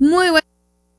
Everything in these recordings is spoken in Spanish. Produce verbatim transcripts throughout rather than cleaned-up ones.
Muy bueno.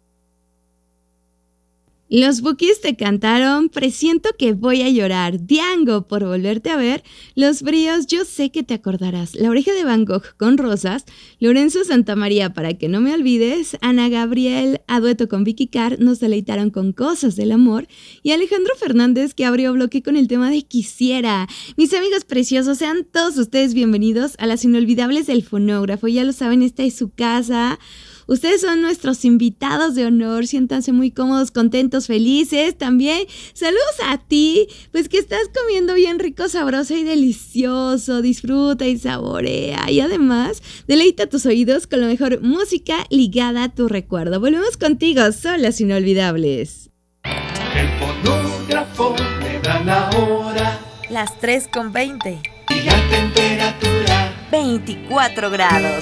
Los Bukis te cantaron Presiento que voy a llorar, Diango por volverte a ver, Los Bríos, Yo sé que te acordarás, La oreja de Van Gogh con rosas, Lorenzo Santamaría, Para que no me olvides, Ana Gabriel a dueto con Vicky Carr nos deleitaron con Cosas del amor y Alejandro Fernández que abrió bloque con el tema de Quisiera. Mis amigos preciosos, sean todos ustedes bienvenidos a las inolvidables del fonógrafo. Ya lo saben, esta es su casa. Ustedes son nuestros invitados de honor, siéntanse muy cómodos, contentos, felices. También saludos a ti, pues que estás comiendo bien rico, sabroso y delicioso. Disfruta y saborea. Y además, deleita tus oídos con la mejor música ligada a tu recuerdo. Volvemos contigo, son las inolvidables. El fonógrafo me da la hora. Las tres con veinte. Y la temperatura. veinticuatro grados.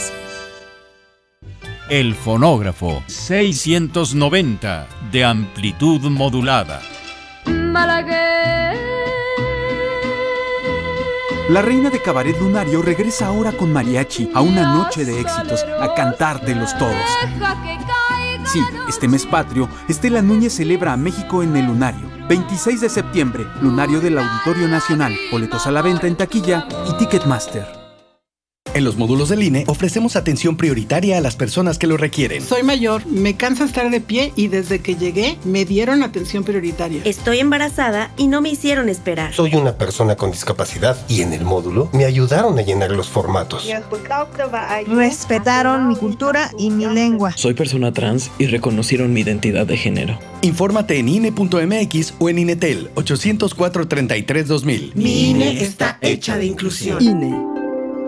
El fonógrafo seiscientos noventa de amplitud modulada. Malagueña. La reina de Cabaret Lunario regresa ahora con mariachi a una noche de éxitos, a cantártelos todos. Sí, este mes patrio, Estela Núñez celebra a México en el Lunario. veintiséis de septiembre, Lunario del Auditorio Nacional. Boletos a la venta en taquilla y Ticketmaster. En los módulos del I N E ofrecemos atención prioritaria a las personas que lo requieren. Soy mayor, me cansa estar de pie y desde que llegué me dieron atención prioritaria. Estoy embarazada y no me hicieron esperar. Soy una persona con discapacidad y en el módulo me ayudaron a llenar los formatos. Respetaron mi cultura y mi lengua. Soy persona trans y reconocieron mi identidad de género. Infórmate en I N E punto M X o en INETEL ochocientos cuatro, treinta y tres, dos mil. Mi I N E está hecha de inclusión. I N E.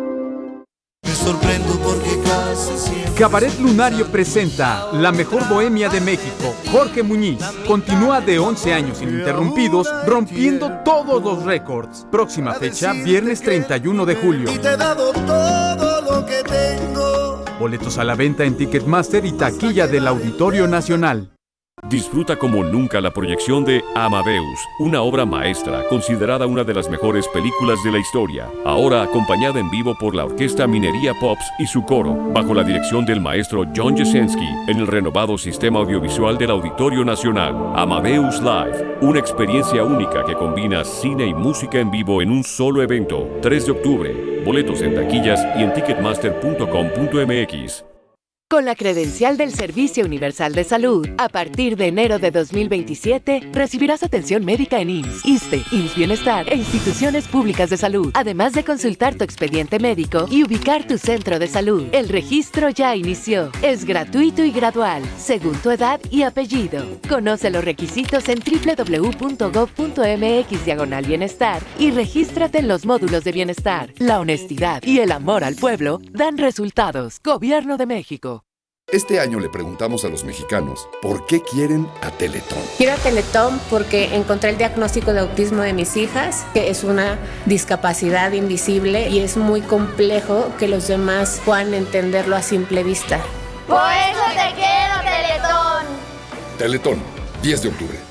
Me sorprendo porque casi siempre... Cabaret Lunario presenta La Mejor Bohemia de México. Jorge Muñiz continúa de once años ininterrumpidos, rompiendo todos los récords. Próxima fecha, viernes treinta y uno de julio. Y te he dado todo lo que tengo. Boletos a la venta en Ticketmaster y taquilla del Auditorio Nacional. Disfruta como nunca la proyección de Amadeus, una obra maestra considerada una de las mejores películas de la historia, ahora acompañada en vivo por la Orquesta Minería Pops y su coro, bajo la dirección del maestro John Jasenski, en el renovado sistema audiovisual del Auditorio Nacional. Amadeus Live, una experiencia única que combina cine y música en vivo en un solo evento. tres de octubre, boletos en taquillas y en ticketmaster punto com punto m x. Con la credencial del Servicio Universal de Salud, a partir de enero de dos mil veintisiete, recibirás atención médica en I M S S, ISSSTE, I M S S Bienestar e instituciones públicas de salud, además de consultar tu expediente médico y ubicar tu centro de salud. El registro ya inició. Es gratuito y gradual, según tu edad y apellido. Conoce los requisitos en doble u doble u doble u punto gob punto m x diagonal bienestar y regístrate en los módulos de bienestar. La honestidad y el amor al pueblo dan resultados. Gobierno de México. Este año le preguntamos a los mexicanos por qué quieren a Teletón. Quiero a Teletón porque encontré el diagnóstico de autismo de mis hijas, que es una discapacidad invisible y es muy complejo que los demás puedan entenderlo a simple vista. ¡Por eso te quiero, Teletón! Teletón, diez de octubre.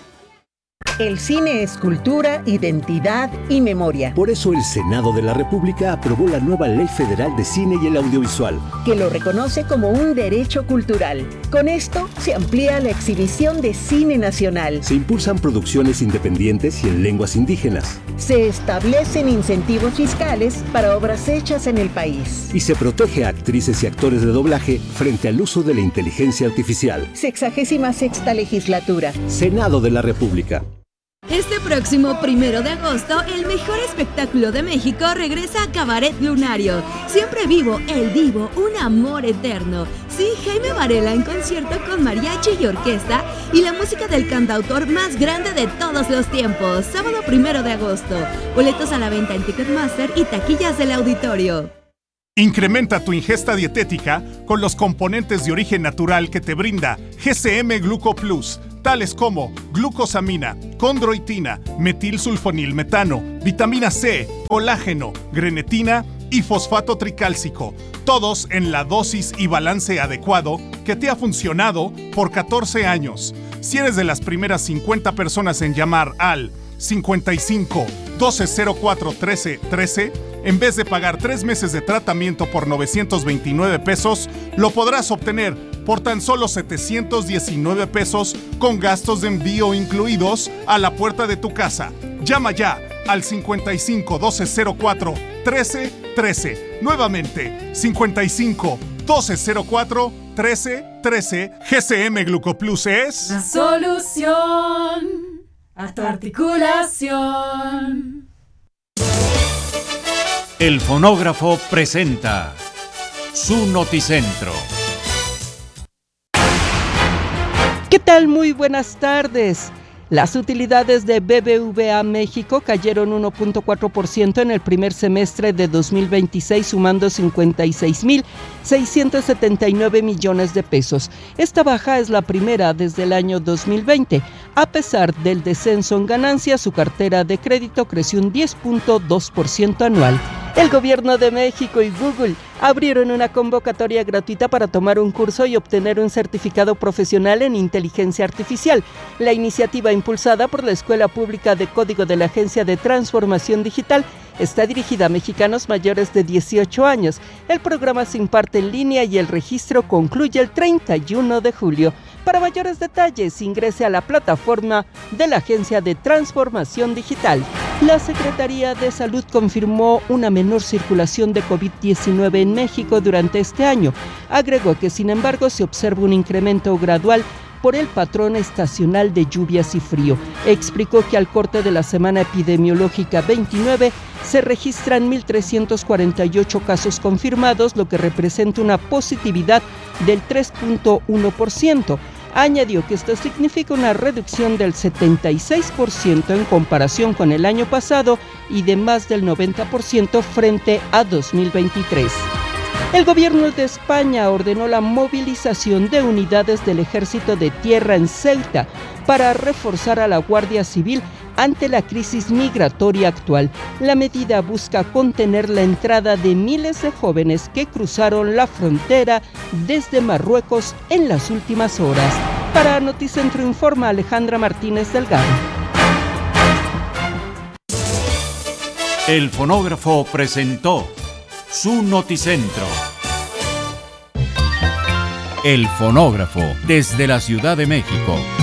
El cine es cultura, identidad y memoria. Por eso el Senado de la República aprobó la nueva Ley Federal de Cine y el Audiovisual, que lo reconoce como un derecho cultural. Con esto se amplía la exhibición de cine nacional. Se impulsan producciones independientes y en lenguas indígenas. Se establecen incentivos fiscales para obras hechas en el país. Y se protege a actrices y actores de doblaje frente al uso de la inteligencia artificial. Sexagésima sexta legislatura. Senado de la República. Este próximo primero de agosto, el mejor espectáculo de México regresa a Cabaret Lunario. Siempre vivo, el divo, un amor eterno. Sí, Jaime Varela en concierto con mariachi y orquesta y la música del cantautor más grande de todos los tiempos. Sábado primero de agosto. Boletos a la venta en Ticketmaster y taquillas del auditorio. Incrementa tu ingesta dietética con los componentes de origen natural que te brinda G C M Gluco Plus, tales como glucosamina, condroitina, metilsulfonilmetano, vitamina C, colágeno, grenetina y fosfato tricálcico, todos en la dosis y balance adecuado que te ha funcionado por catorce años. Si eres de las primeras cincuenta personas en llamar al cincuenta y cinco, doce cero cuatro, trece, trece, en vez de pagar tres meses de tratamiento por novecientos veintinueve pesos, lo podrás obtener por tan solo setecientos diecinueve pesos con gastos de envío incluidos a la puerta de tu casa. Llama ya al cincuenta y cinco, doce cero cuatro, trece trece. Nuevamente, cincuenta y cinco, doce cero cuatro, trece trece. G C M Glucoplus es la solución a tu articulación. El fonógrafo presenta su noticentro. ¿Qué tal? Muy buenas tardes. Las utilidades de B B V A México cayeron uno punto cuatro por ciento en el primer semestre de dos mil veintiséis, sumando cincuenta y seis mil seiscientos setenta y nueve millones de pesos. Esta baja es la primera desde el año dos mil veinte. A pesar del descenso en ganancias, su cartera de crédito creció un diez punto dos por ciento anual. El Gobierno de México y Google abrieron una convocatoria gratuita para tomar un curso y obtener un certificado profesional en inteligencia artificial. La iniciativa, impulsada por la Escuela Pública de Código de la Agencia de Transformación Digital, está dirigida a mexicanos mayores de dieciocho años. El programa se imparte en línea y el registro concluye el treinta y uno de julio. Para mayores detalles, ingrese a la plataforma de la Agencia de Transformación Digital. La Secretaría de Salud confirmó una menor circulación de COVID diecinueve en México durante este año. Agregó que, sin embargo, se observa un incremento gradual por el patrón estacional de lluvias y frío. Explicó que al corte de la semana epidemiológica veintinueve se registran mil trescientos cuarenta y ocho casos confirmados, lo que representa una positividad del tres punto uno por ciento. Añadió que esto significa una reducción del setenta y seis por ciento en comparación con el año pasado y de más del noventa por ciento frente a dos mil veintitrés. El gobierno de España ordenó la movilización de unidades del Ejército de Tierra en Ceuta para reforzar a la Guardia Civil ante la crisis migratoria actual. La medida busca contener la entrada de miles de jóvenes que cruzaron la frontera desde Marruecos en las últimas horas. Para Noticentro informa Alejandra Martínez Delgado. El fonógrafo presentó su noticentro. El fonógrafo desde la Ciudad de México.